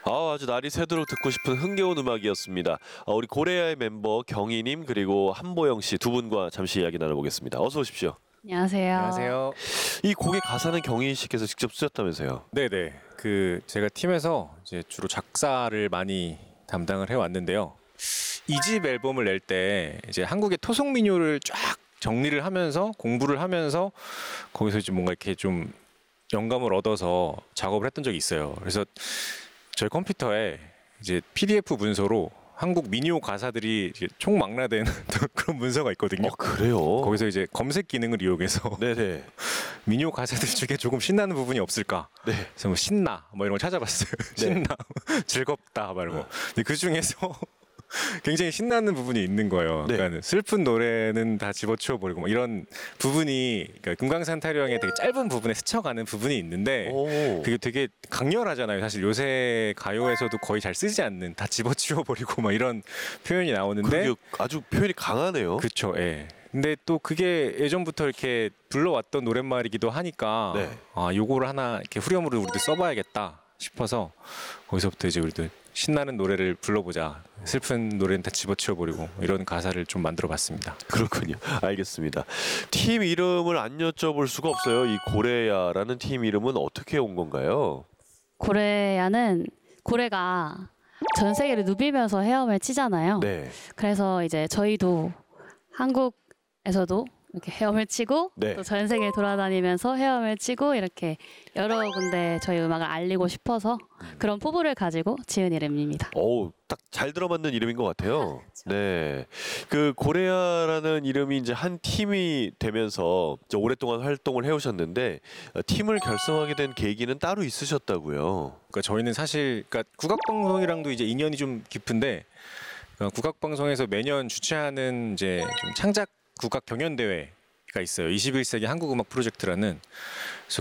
아주 날이 새도록 듣고 싶은 흥겨운 음악이었습니다. 우리 고래야의 멤버 경희님 그리고 한보영 씨 두 분과 잠시 이야기 나눠보겠습니다. 어서 오십시오. 안녕하세요. 안녕하세요. 이 곡의 가사는 경희 씨께서 직접 쓰셨다면서요? 네네. 제가 팀에서 이제 주로 작사를 많이 담당을 해왔는데요. 2집 앨범을 낼 때 이제 한국의 토속 민요를 쫙 정리를 하면서 공부를 하면서 거기서 이제 뭔가 이렇게 좀 영감을 얻어서 작업을 했던 적이 있어요. 그래서 저희 컴퓨터에 이제 PDF 문서로 한국 민요 가사들이 이제 총망라된 그런 문서가 있거든요. 그래요? 거기서 이제 검색 기능을 이용해서 네네. 민요 가사들 중에 조금 신나는 부분이 없을까? 네. 그래서 뭐 신나 뭐 이런 거 찾아봤어요. 네. 신나, 즐겁다 말고. 근데 그 중에서 굉장히 신나는 부분이 있는 거예요. 네. 그러니까 슬픈 노래는 다 집어치워 버리고 뭐 이런 부분이 그러니까 금강산 타령의 되게 짧은 부분에 스쳐가는 부분이 있는데 오. 그게 되게 강렬하잖아요. 사실 요새 가요에서도 거의 잘 쓰지 않는 다 집어치워 버리고 막 이런 표현이 나오는데 그게 아주 표현이 강하네요. 그렇죠. 예. 근데 또 그게 예전부터 이렇게 불러왔던 노랫말이기도 하니까 네. 요거를 하나 이렇게 후렴으로 우리도 써봐야겠다 싶어서 거기서부터 이제 우리도 신나는 노래를 불러보자. 슬픈 노래는 다 집어치워버리고 이런 가사를 좀 만들어봤습니다. 그렇군요. 알겠습니다. 팀 이름을 안 여쭤볼 수가 없어요. 이 고래야라는 팀 이름은 어떻게 온 건가요? 고래야는 고래가 전 세계를 누비면서 헤엄을 치잖아요. 네. 그래서 이제 저희도 한국에서도 이렇게 헤엄을 치고 네. 또 전 세계 돌아다니면서 헤엄을 치고 이렇게 여러 군데 저희 음악을 알리고 싶어서 그런 포부를 가지고 지은 이름입니다. 딱 잘 들어맞는 이름인 것 같아요. 네. 그 고래야라는 이름이 이제 한 팀이 되면서 이제 오랫동안 활동을 해오셨는데 팀을 결성하게 된 계기는 따로 있으셨다고요. 그러니까 저희는 사실 그러니까 국악방송이랑도 이제 인연이 좀 깊은데 국악방송에서 매년 주최하는 이제 좀 창작 국악 경연 대회가 있어요. 21세기 한국음악 프로젝트라는. 그래서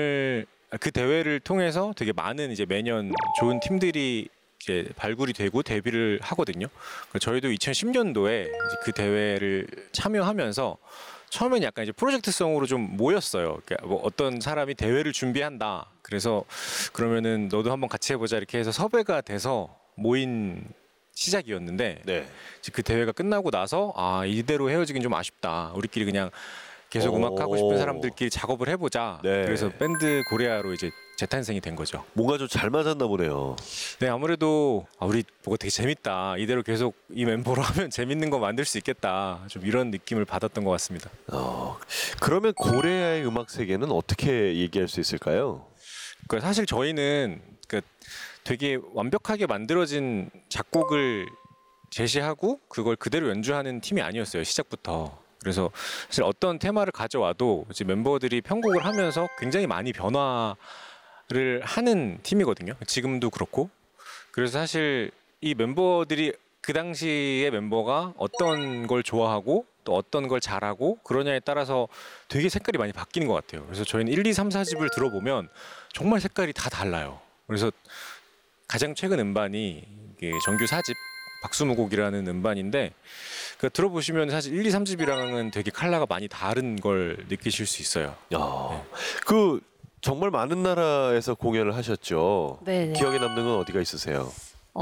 그 대회를 통해서 되게 많은 이제 매년 좋은 팀들이 이제 발굴이 되고 데뷔를 하거든요. 그래서 저희도 2010년도에 이제 그 대회를 참여하면서 처음엔 약간 이제 프로젝트성으로 좀 모였어요. 그러니까 뭐 어떤 사람이 대회를 준비한다. 그래서 그러면은 너도 한번 같이 해보자 이렇게 해서 섭외가 돼서 모인 시작이었는데 네. 그 대회가 끝나고 나서 이대로 헤어지긴 좀 아쉽다. 우리끼리 그냥 계속 음악 하고 싶은 사람들끼리 작업을 해보자. 네. 그래서 밴드 고래야로 이제 재탄생이 된 거죠. 뭔가 좀 잘 맞았나 보네요. 네, 아무래도 우리 뭐가 되게 재밌다. 이대로 계속 이 멤버로 하면 재밌는 거 만들 수 있겠다. 좀 이런 느낌을 받았던 것 같습니다. 그러면 고래야의 음악 세계는 어떻게 얘기할 수 있을까요? 그러니까 사실 저희는 되게 완벽하게 만들어진 작곡을 제시하고 그걸 그대로 연주하는 팀이 아니었어요. 시작부터. 그래서 사실 어떤 테마를 가져와도 이제 멤버들이 편곡을 하면서 굉장히 많이 변화를 하는 팀이거든요. 지금도 그렇고. 그래서 사실 이 멤버들이 그 당시의 멤버가 어떤 걸 좋아하고 또 어떤 걸 잘하고 그러냐에 따라서 되게 색깔이 많이 바뀌는 것 같아요. 그래서 저희는 1, 2, 3, 4집을 들어보면 정말 색깔이 다 달라요. 그래서 가장 최근 음반이 이게 정규 4집 박수무곡이라는 음반인데 들어보시면 사실 1, 2, 3집이랑은 되게 컬러가 많이 다른 걸 느끼실 수 있어요. 그 정말 많은 나라에서 공연을 하셨죠. 네. 기억에 남는 건 어디가 있으세요?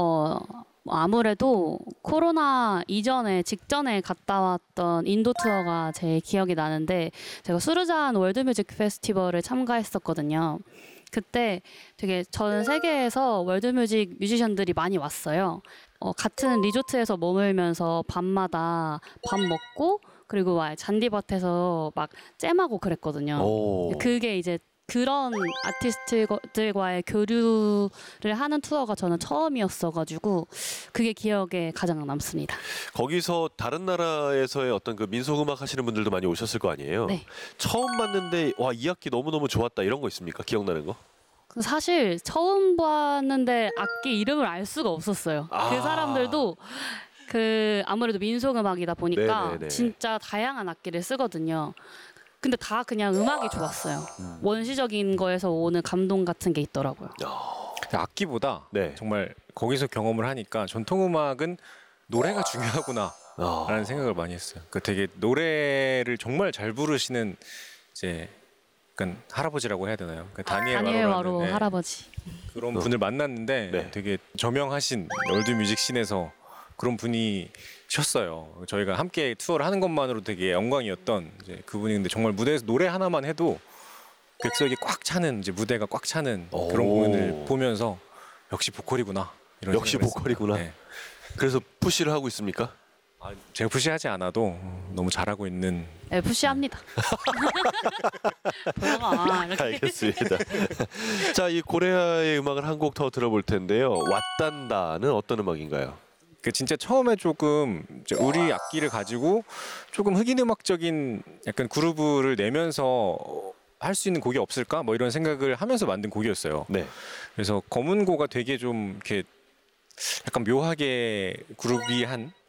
아무래도 코로나 직전에 갔다 왔던 인도 투어가 제 기억이 나는데 제가 수르잔 월드뮤직 페스티벌을 참가했었거든요. 그때 되게 전 세계에서 월드뮤직 뮤지션들이 많이 왔어요. 같은 리조트에서 머물면서 밤마다 밥 먹고 그리고 막 잔디밭에서 막 잼하고 그랬거든요. 그게 이제 그런 아티스트들과의 교류를 하는 투어가 저는 처음이었어가지고 그게 기억에 가장 남습니다. 거기서 다른 나라에서의 어떤 그 민속음악 하시는 분들도 많이 오셨을 거 아니에요? 네. 처음 봤는데 와, 이 악기 너무너무 좋았다 이런 거 있습니까? 기억나는 거? 사실 처음 봤는데 악기 이름을 알 수가 없었어요. 그 사람들도 아무래도 민속음악이다 보니까 네네네. 진짜 다양한 악기를 쓰거든요. 근데 다 그냥 음악이 좋았어요. 원시적인 거에서 오는 감동 같은 게 있더라고요. 악기보다 네. 정말 거기서 경험을 하니까 전통음악은 노래가 중요하구나 라는 생각을 많이 했어요. 되게 노래를 정말 잘 부르시는 이제 약간 할아버지라고 해야 되나요? 다니엘 와로 와로라는 할아버지. 그런 분을 만났는데 네. 되게 저명하신 월드뮤직 씬에서 그런 분이셨어요. 저희가 함께 투어를 하는 것만으로 되게 영광이었던 이제 그분이 근데 정말 무대에서 노래 하나만 해도 객석이 꽉 차는 이제 무대가 꽉 차는 그런 오. 공연을 보면서 역시 보컬이구나. 이런 역시 생각을 보컬이구나. 했습니다. 네. 그래서 푸시를 하고 있습니까? 아, 제가 푸시하지 않아도 너무 잘하고 있는 네, 푸시합니다. 보영아 이렇게. 알겠습니다. 자, 이 고레아의 음악을 한 곡 더 들어볼 텐데요. 왓단다는 어떤 음악인가요? 그 진짜 처음에 조금 이제 우리 악기를 가지고 조금 흑인 음악적인 약간 그루브를 내면서 할 수 있는 곡이 없을까 뭐 이런 생각을 하면서 만든 곡이었어요. 네. 그래서 검은고가 되게 좀 이렇게 약간 묘하게 그루비한